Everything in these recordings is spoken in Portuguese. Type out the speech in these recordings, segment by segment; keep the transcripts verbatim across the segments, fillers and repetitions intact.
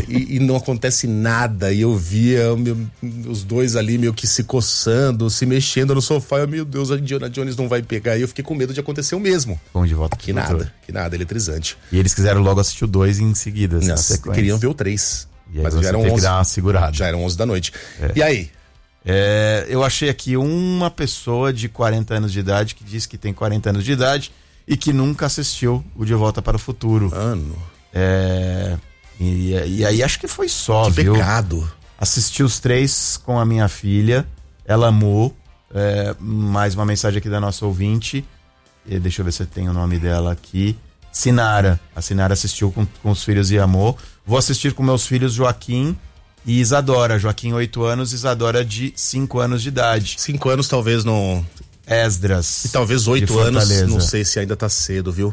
e, e não acontece nada. E eu via meu, os dois ali meio que se coçando, se mexendo no sofá. Eu, meu Deus, a Indiana Jones não vai pegar. E eu fiquei com medo de acontecer o mesmo. Bom, de volta que nada, futuro. que nada, eletrizante. E eles quiseram logo assistir o dois em seguida. Nossa, queriam ver o três. Mas já eram onze, que dar uma segurada. Já eram onze da noite. É. E aí? É, eu achei aqui uma pessoa de quarenta anos de idade que diz que tem quarenta anos de idade e que nunca assistiu o De Volta para o Futuro. Mano. É, e, e aí acho que foi só, que viu? Pecado. Assisti os três com a minha filha, ela amou. É, mais uma mensagem aqui da nossa ouvinte. E deixa eu ver se tem o nome dela aqui. Sinara. A Sinara assistiu com, com os filhos e amou. Vou assistir com meus filhos Joaquim e Isadora. Joaquim, oito anos, Isadora, de cinco anos de idade. cinco anos talvez não... Esdras. E talvez oito anos, não sei se ainda tá cedo, viu?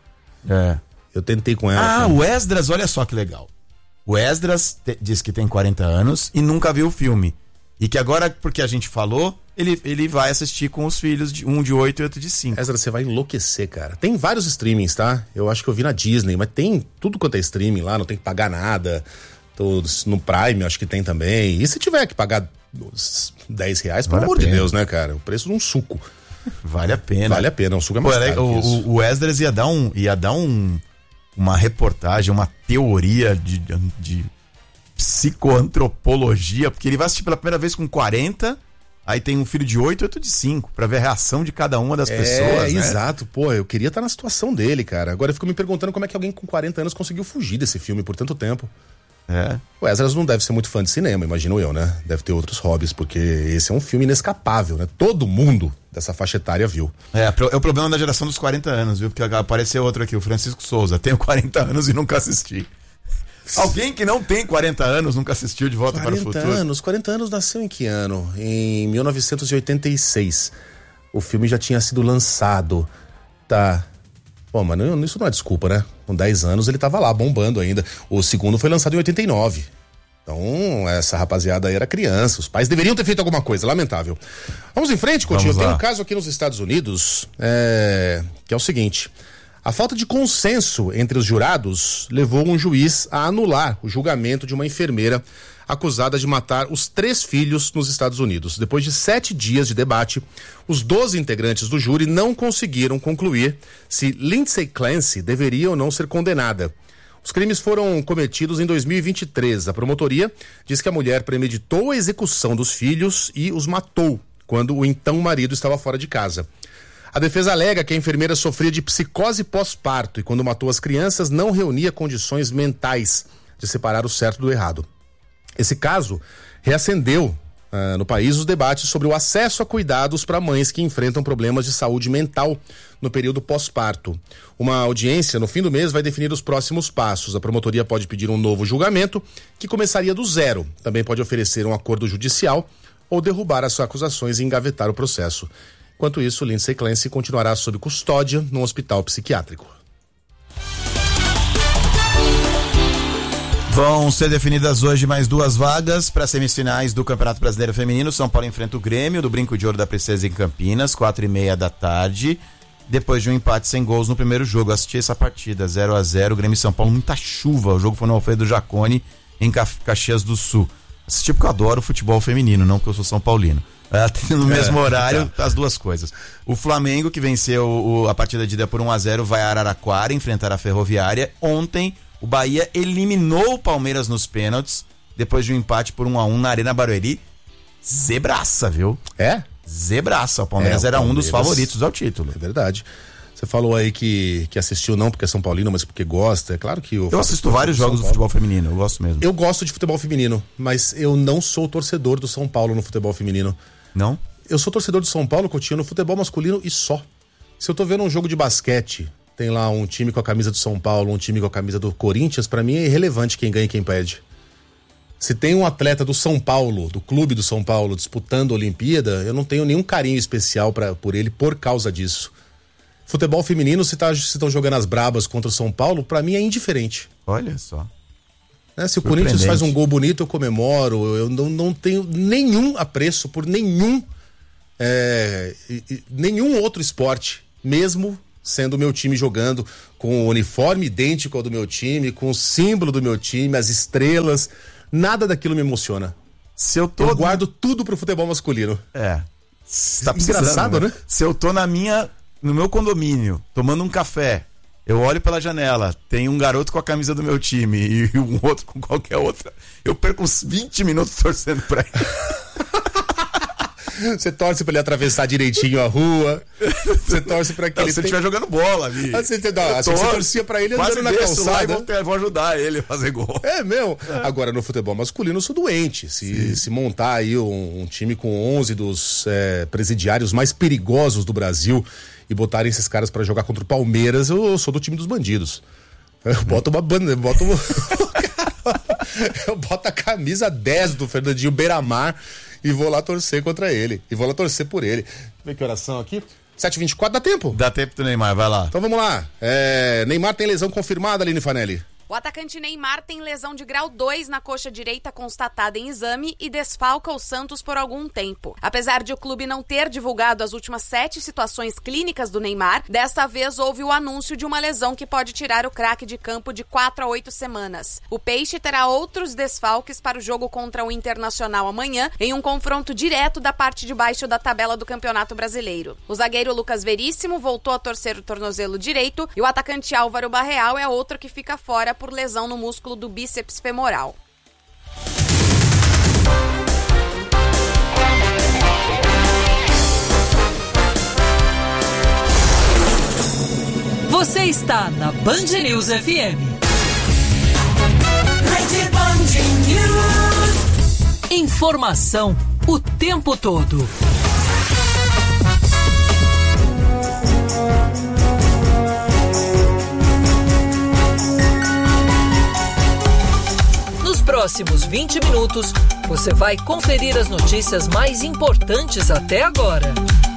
É. Eu tentei com ela. Ah, cara. O Esdras, olha só que legal. O Esdras te, diz que tem quarenta anos e nunca viu o filme. E que agora, porque a gente falou, ele, ele vai assistir com os filhos, de, um de oito e outro de cinco. Esdras, você vai enlouquecer, cara. Tem vários streamings, tá? Eu acho que eu vi na Disney, mas tem tudo quanto é streaming lá, não tem que pagar nada. Todos, no Prime, acho que tem também. E se tiver que pagar dez reais, pelo vale amor de Deus, né, cara? O preço de um suco. Vale a pena. Vale a pena, um suco é mais Pô, caro o, que isso. o Esdras ia dar, um, ia dar um, uma reportagem, uma teoria de, de psicoantropologia, porque ele vai assistir pela primeira vez com quarenta, aí tem um filho de oito e outro de cinco, pra ver a reação de cada uma das é, pessoas, né? Exato. Pô, eu queria estar na situação dele, cara. Agora eu fico me perguntando como é que alguém com quarenta anos conseguiu fugir desse filme por tanto tempo. É. O Esdras não deve ser muito fã de cinema, imagino eu, né? Deve ter outros hobbies, porque esse é um filme inescapável, né? Todo mundo dessa faixa etária viu. É, é o problema da geração dos quarenta anos, viu? Porque apareceu outro aqui, o Francisco Souza. Tenho quarenta anos e nunca assisti. Alguém que não tem quarenta anos nunca assistiu De Volta para o Futuro? quarenta anos, quarenta anos nasceu em que ano? Em mil novecentos e oitenta e seis. O filme já tinha sido lançado. Tá. Pô, mano, isso não é desculpa, né? Com dez anos ele tava lá, bombando ainda. O segundo foi lançado em oitenta e nove. Então, essa rapaziada aí era criança. Os pais deveriam ter feito alguma coisa, lamentável. Vamos em frente, Coutinho. Tem um caso aqui nos Estados Unidos, é... que é o seguinte. A falta de consenso entre os jurados levou um juiz a anular o julgamento de uma enfermeira acusada de matar os três filhos nos Estados Unidos. Depois de sete dias de debate, os doze integrantes do júri não conseguiram concluir se Lindsay Clancy deveria ou não ser condenada. Os crimes foram cometidos em dois mil e vinte e três. A promotoria diz que a mulher premeditou a execução dos filhos e os matou quando o então marido estava fora de casa. A defesa alega que a enfermeira sofria de psicose pós-parto e quando matou as crianças não reunia condições mentais de separar o certo do errado. Esse caso reacendeu uh, no país os debates sobre o acesso a cuidados para mães que enfrentam problemas de saúde mental no período pós-parto. Uma audiência no fim do mês vai definir os próximos passos. A promotoria pode pedir um novo julgamento que começaria do zero. Também pode oferecer um acordo judicial ou derrubar as acusações e engavetar o processo. Enquanto isso, Lindsay Clancy continuará sob custódia num hospital psiquiátrico. Vão ser definidas hoje mais duas vagas para semifinais do Campeonato Brasileiro Feminino. São Paulo enfrenta o Grêmio do Brinco de Ouro da Princesa em Campinas, quatro e meia da tarde. Depois de um empate sem gols no primeiro jogo. Eu assisti essa partida, zero a zero, Grêmio e São Paulo, muita chuva. O jogo foi no Alfredo Jaconi, em Caxias do Sul. Assisti porque eu adoro futebol feminino, não porque eu sou São Paulino. É, no mesmo é, horário, tá. As duas coisas. O Flamengo, que venceu o, a partida de ida por um a zero, vai a Araraquara enfrentar a Ferroviária. Ontem, o Bahia eliminou o Palmeiras nos pênaltis, depois de um empate por um a um na Arena Barueri. Zebraça, viu? É? Zebraça. O Palmeiras é, o era Palmeiras... um dos favoritos ao título. É verdade. Você falou aí que, que assistiu não porque é São Paulino, mas porque gosta. É claro que eu... Eu assisto vários jogos do futebol feminino, eu gosto mesmo. Eu gosto de futebol feminino, mas eu não sou torcedor do São Paulo no futebol feminino. Não? Eu sou torcedor do São Paulo, Coutinho, no futebol masculino e só. Se eu tô vendo um jogo de basquete, tem lá um time com a camisa do São Paulo, um time com a camisa do Corinthians, pra mim é irrelevante quem ganha e quem perde. Se tem um atleta do São Paulo, do clube do São Paulo, disputando a Olimpíada, eu não tenho nenhum carinho especial pra, por ele por causa disso. Futebol feminino, se tá, se estão jogando as brabas contra o São Paulo, pra mim é indiferente. Olha só. Né? Se o Corinthians faz um gol bonito, eu comemoro. Eu não, não tenho nenhum apreço por nenhum é, nenhum outro esporte, mesmo sendo o meu time jogando com o uniforme idêntico ao do meu time, com o símbolo do meu time, as estrelas. Nada daquilo me emociona. Se eu tô... Eu guardo tudo pro futebol masculino. É. Tá engraçado, né? Se eu tô na minha, no meu condomínio, tomando um café, eu olho pela janela, tem um garoto com a camisa do meu time e um outro com qualquer outra, eu perco uns vinte minutos torcendo pra ele. Você torce pra ele atravessar direitinho a rua. Você torce pra que não, ele se ele tem... estiver jogando bola ali. Ah, você, não, assim, você torcia pra ele andando na calçada. Lá e vou, ter, vou ajudar ele a fazer gol. É meu. É. Agora, no futebol masculino, eu sou doente. Se, se montar aí um, um time com onze dos é, presidiários mais perigosos do Brasil e botarem esses caras pra jogar contra o Palmeiras, eu, eu sou do time dos bandidos. Eu boto uma banda, boto eu boto a camisa dez do Fernandinho Beiramar e vou lá torcer contra ele. E vou lá torcer por ele. Deixa eu ver que oração aqui. sete e vinte e quatro, dá tempo? Dá tempo do Neymar, vai lá. Então vamos lá. É, Neymar tem lesão confirmada, Aline Fanelli. O atacante Neymar tem lesão de grau dois na coxa direita constatada em exame e desfalca o Santos por algum tempo. Apesar de o clube não ter divulgado as últimas sete situações clínicas do Neymar, desta vez houve o anúncio de uma lesão que pode tirar o craque de campo de quatro a oito semanas. O Peixe terá outros desfalques para o jogo contra o Internacional amanhã, em um confronto direto da parte de baixo da tabela do Campeonato Brasileiro. O zagueiro Lucas Veríssimo voltou a torcer o tornozelo direito e o atacante Álvaro Barreal é outro que fica fora por lesão no músculo do bíceps femoral. Você está na Band News F M. Rede Band News. Informação o tempo todo. Nos próximos vinte minutos, você vai conferir as notícias mais importantes até agora.